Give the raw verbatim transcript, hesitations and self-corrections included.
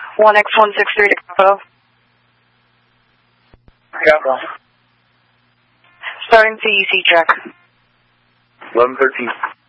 one X one six three to Capital. Capital. Starting C E C check. eleven thirteen.